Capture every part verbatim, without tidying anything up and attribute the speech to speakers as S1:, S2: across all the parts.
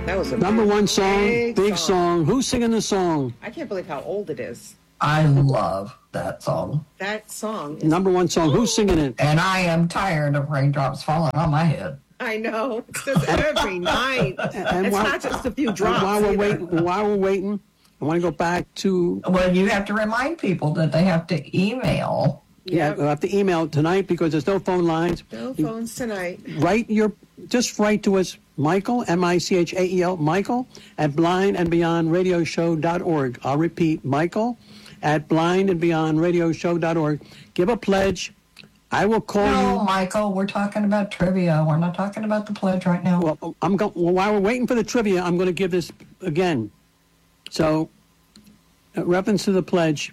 S1: That was a
S2: Number
S1: big,
S2: one song,
S1: big,
S2: big
S1: song.
S2: song. Who's singing the song?
S1: I can't believe how old it is.
S3: I love that song.
S1: That song is...
S2: Number one song. Who's singing it?
S3: And I am tired of raindrops falling on my head.
S1: I know. It's just every night.
S2: And
S1: It's
S2: while-
S1: not just a few drops.
S2: While we're
S1: either.
S2: waiting, while we're waiting, I want to go back to
S3: Well, you have to remind people that they have to email.
S2: yeah.
S1: Yep.
S2: I have to email tonight because there's no phone lines.
S1: No
S2: You
S1: phones tonight.
S2: Write your just write to us, Michael M I C H A E L Michael at blind and beyond radio show dot org. I'll repeat, Michael at blind and beyond radio show dot org. Give a pledge. I will call
S3: No,
S2: you.
S3: Michael, we're talking about trivia. We're not talking about the pledge right now.
S2: Well, I'm going. Well, while we're waiting for the trivia, I'm going to give this again. So, in reference to the pledge,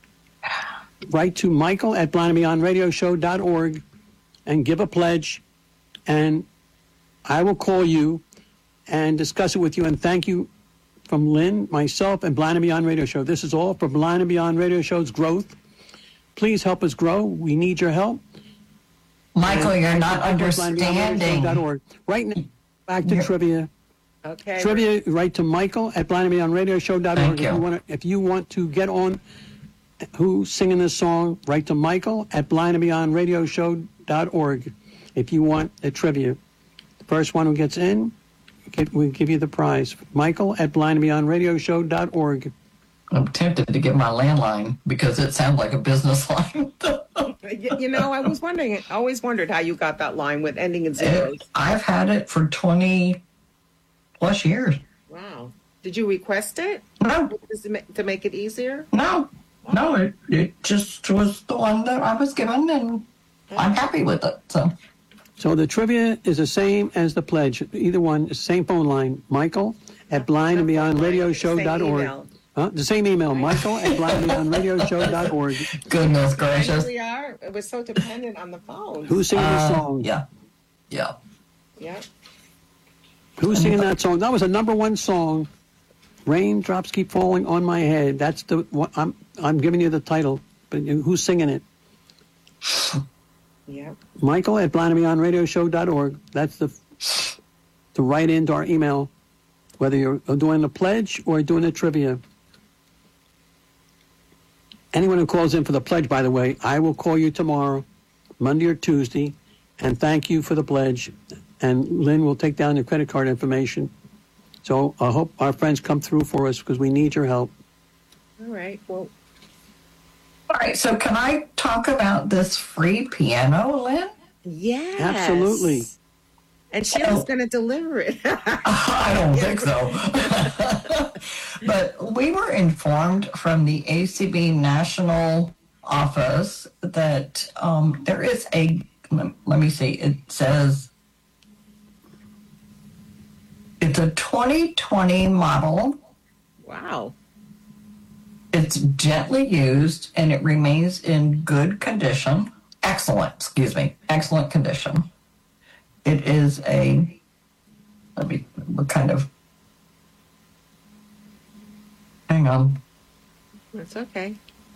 S2: write to Michael at blind and beyond radio show dot org and give a pledge, and I will call you and discuss it with you. And thank you from Lynn, myself, and Blind and Beyond Radio Show. This is all for Blind and Beyond Radio Show's growth. Please help us grow. We need your help.
S3: Michael, you're not
S2: Michael at blind and beyond radio show dot
S3: understanding.
S2: org. Right now, back to
S3: You're-
S2: trivia.
S1: Okay.
S2: Trivia, write to Michael at blind and beyond radio show dot org.
S3: Thank
S2: If
S3: you.
S2: you want to, if you want to get on who's singing this song, write to Michael at blind and beyond radio show dot org. If you want a trivia, the first one who gets in, get, we'll give you the prize. Michael at blind and beyond radio show dot org.
S3: I'm tempted to get my landline because it sounds like a business line.
S1: You, you know, I was wondering, I always wondered how you got that line with ending in zeros.
S3: I've had it for twenty plus years.
S1: Wow. Did you request it?
S3: No,
S1: Just to ma- to make it easier?
S3: no, no. It, it just was the one that I was given, and I'm happy with it. So
S2: So the trivia is the same as the pledge. Either one, the same phone line. Michael at blind and beyond radio show dot org.
S1: Same email.
S2: Huh? The same email, Michael at blind and beyond radio show dot org.
S3: goodness
S1: And
S3: gracious.
S1: here we are. It was so dependent on the phone.
S2: Who's singing the
S3: Uh,
S2: song?
S3: yeah, yeah.
S1: Yeah.
S2: Who's singing that song? That was a number one song. Raindrops keep falling on my head. That's the what I'm. I'm giving you the title, but who's singing it?
S1: Yeah.
S2: Michael at blind and beyond radio show dot org. That's the to write into our email, whether you're doing the pledge or doing the trivia. Anyone who calls in for the pledge, by the way, I will call you tomorrow, Monday or Tuesday, and thank you for the pledge. And Lynn will take down your credit card information. So I hope our friends come through for us because we need your help.
S1: All right. Well,
S3: All right. So can I talk about this free piano, Lynn?
S1: yes.
S2: Absolutely.
S1: And she was going to deliver it.
S3: I don't think so. But we were informed from the A C B National Office that um, there is a, let, let me see, it says it's a twenty twenty model.
S1: Wow.
S3: It's gently used and it remains in good condition. Excellent, excuse me, excellent condition. It is a, let me, what kind of, hang on.
S1: That's okay.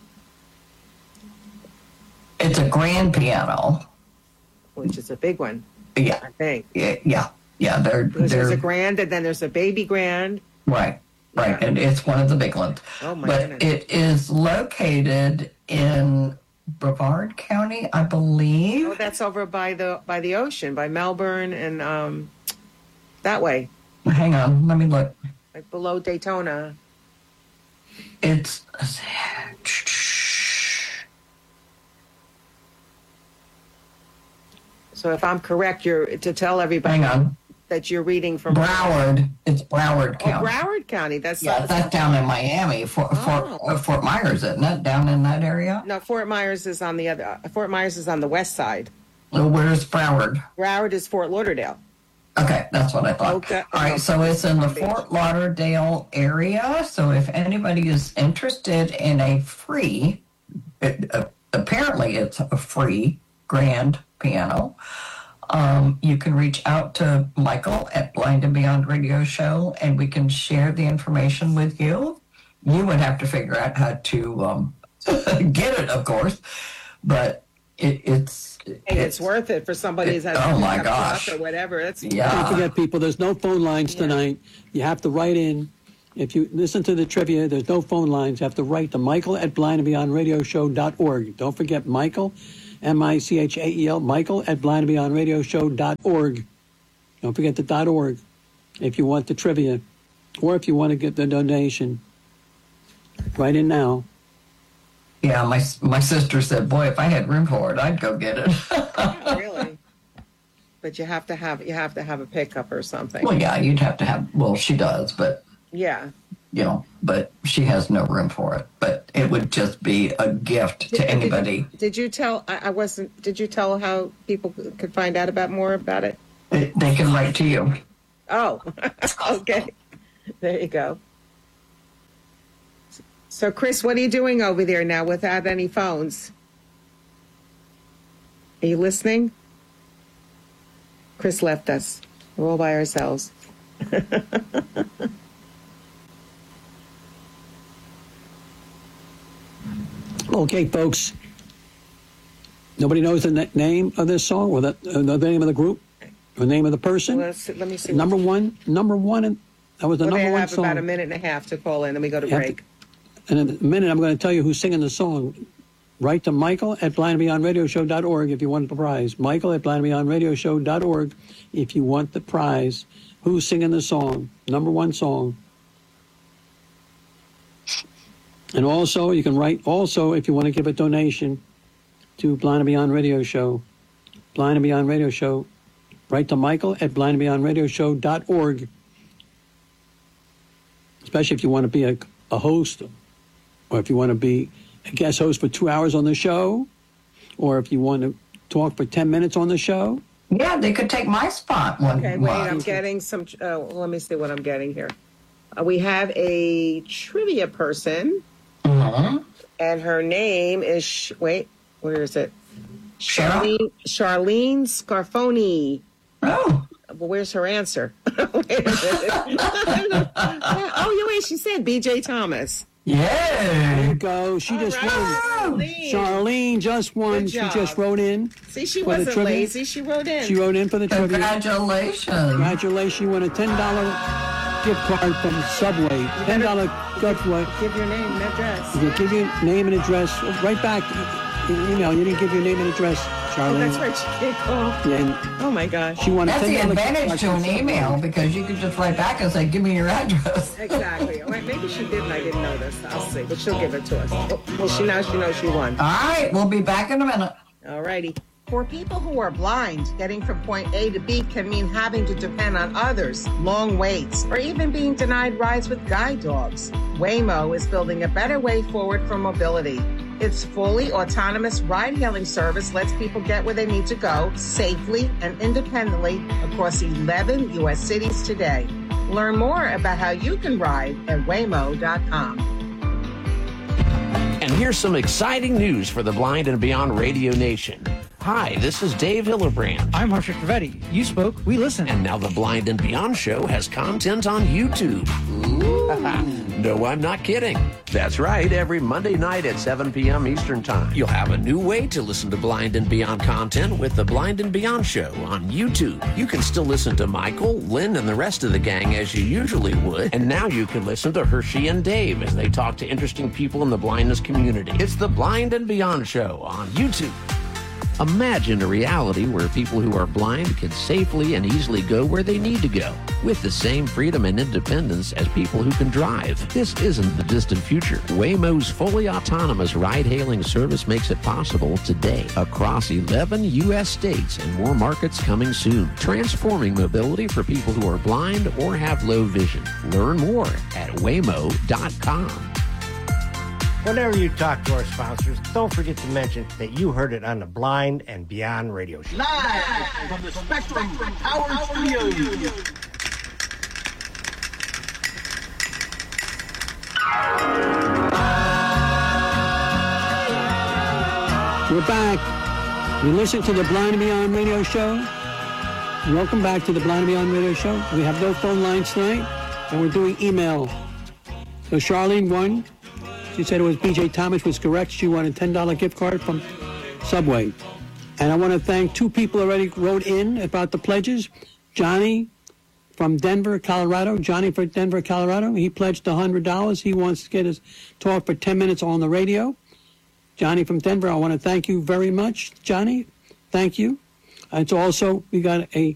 S3: It's a grand piano.
S1: Which is a big one,
S3: Yeah,
S1: I think.
S3: yeah, yeah, yeah. They're
S1: There's
S3: they're
S1: a grand, and then there's a baby grand.
S3: right, right,
S1: Yeah.
S3: and it's one of the big ones.
S1: Oh, my
S3: but
S1: goodness.
S3: it is located in Brevard County, I believe.
S1: Oh, that's over by the by the ocean, by Melbourne, and um, that way,
S3: Hang on, let me look.
S1: like below Daytona.
S3: It's
S1: So if I'm correct, you're to tell everybody
S3: hang on,
S1: that you're reading from
S3: Broward. It's Broward
S1: Oh,
S3: County.
S1: Broward County. That's
S3: Yeah, that's down in Miami. Fort,
S1: Oh.
S3: Fort, uh, Fort Myers, isn't it? Down in that area?
S1: no. Fort Myers is on the other. uh, Fort Myers is on the west side.
S3: Well, where's Broward?
S1: Broward is Fort Lauderdale.
S3: Okay, that's what I thought.
S1: Okay.
S3: All right, so it's in the
S1: Beach.
S3: Fort Lauderdale area. So if anybody is interested in a free, it, uh, apparently it's a free grand piano, um, you can reach out to Michael at Blind and Beyond Radio Show, and we can share the information with you. You would have to figure out how to um, get it, of course, but it, it's
S1: Hey, it's worth it for somebody who's had
S3: Oh, my
S1: a
S3: gosh.
S1: or whatever. It's
S3: Yeah.
S2: Don't forget, people, there's no phone lines tonight. You have to write in. If you listen to the trivia, there's no phone lines. You have to write to Michael at blind and beyond radio show dot org. Don't forget Michael, M I C H A E L, Michael at blind and beyond radio show dot org. Don't forget the dot .org if you want the trivia or if you want to get the donation. Write in now.
S3: Yeah, my my sister said, "Boy, if I had room for it, I'd go get it."
S1: Yeah, really. But you have to have you have to have a pickup or something.
S3: Well, yeah, you'd have to have. Well, she does, but
S1: Yeah.
S3: you know, but she has no room for it. But it would just be a gift to
S1: Did-
S3: anybody.
S1: Did you, did you tell? I, I wasn't. Did you tell how people could find out about more about it?
S3: They, they can write to you.
S1: Oh, okay. There you go. So, Chris, what are you doing over there now without any phones? Are you listening? Chris left us. We're all by ourselves.
S2: Okay, folks. Nobody knows the na- name of this song or the, uh, the name of the group or the name of the person?
S1: Let's see, let me see.
S2: Number one, number one, and that was the
S1: Well, they
S2: number one
S1: have
S2: song.
S1: about a minute and a half to call in, then we go to
S2: You have
S1: break.
S2: to- And in a minute, I'm going to tell you who's singing the song. Write to Michael at blind and beyond radio show dot org if you want the prize. Michael at blind and beyond radio show dot org if you want the prize. Who's singing the song? Number one song. And also, you can write also if you want to give a donation to Blind and Beyond Radio Show. Blind and Beyond Radio Show. Write to Michael at blind and beyond radio show dot org. Especially if you want to be a, a host, or if you want to be a guest host for two hours on the show, or if you want to talk for ten minutes on the show.
S3: Yeah, they could take my spot one
S1: Okay, wait, I'm
S3: month.
S1: getting some. Uh, let me see what I'm getting here. Uh, we have a trivia person,
S3: Mhm.
S1: and her name is. Sh- wait, where is it?
S3: Cheryl?
S1: Charlene, Charlene Scarfoni.
S3: Oh,
S1: Well, where's her answer? Wait a minute. Oh, you wait. She said B J Thomas.
S2: There
S3: yeah.
S2: you go. She just
S1: All right,
S2: won.
S1: Charlene.
S2: Charlene just won.
S1: Good
S2: She
S1: job.
S2: just wrote in.
S1: See, she
S2: For the
S1: wasn't
S2: trivia?
S1: lazy. She wrote in.
S2: She wrote in for the trivia.
S3: Congratulations.
S2: Congratulations. You won a ten dollar gift card from Subway. ten dollar gift card.
S1: Give your name and address.
S2: You give your name and address right back. You email. You didn't give your name and address,
S1: Oh,
S2: Charlene.
S1: that's right. She can't call.
S2: Yeah, and
S1: Oh my gosh.
S2: she won a
S3: That's
S2: ten
S3: the
S2: dollar
S3: advantage to an email because you could just write back and say, "Give me your address."
S1: Exactly. All right, maybe she did and I didn't know this. I'll see. But she'll give it to us. Well, she now she knows she won.
S3: All right, we'll be back in a minute.
S1: All righty. For people who are blind, getting from point A to B can mean having to depend on others, long waits, or even being denied rides with guide dogs. Waymo is building a better way forward for mobility. Its fully autonomous ride-hailing service lets people get where they need to go safely and independently across eleven U S cities today. Learn more about how you can ride at waymo dot com.
S4: And here's some exciting news for the Blind and Beyond Radio Nation. Hi, this is Dave Hillerbrand.
S5: I'm Harsha Trivedi. You spoke, we listened.
S4: And now the Blind and Beyond show has content on YouTube. No, I'm not kidding. That's right. Every Monday night at seven p.m. Eastern Time, you'll have a new way to listen to Blind and Beyond content with the Blind and Beyond show on YouTube. You can still listen to Michael, Lynn, and the rest of the gang as you usually would. And now you can listen to Hershey and Dave as they talk to interesting people in the blindness community. It's the Blind and Beyond show on YouTube. Imagine a reality where people who are blind can safely and easily go where they need to go, with the same freedom and independence as people who can drive. This isn't the distant future. Waymo's fully autonomous ride-hailing service makes it possible today across eleven U S states and more markets coming soon, transforming mobility for people who are blind or have low vision. Learn more at waymo dot com.
S6: Whenever you talk to our sponsors, don't forget to mention that you heard it on the Blind and Beyond Radio Show.
S7: Live from the Spectrum Power Studios.
S2: we're back. You listen to the Blind and Beyond Radio Show. Welcome back to the Blind and Beyond Radio Show. We have no phone lines tonight, and we're doing email. So Charlene won. She said it was B J Thomas was correct. She won a ten dollar gift card from Subway. And I want to thank two people already wrote in about the pledges. Johnny from Denver, Colorado. Johnny from Denver, Colorado. He pledged one hundred dollars. He wants to get his talk for ten minutes on the radio. Johnny from Denver, I want to thank you very much, Johnny. Thank you. It's also, we got a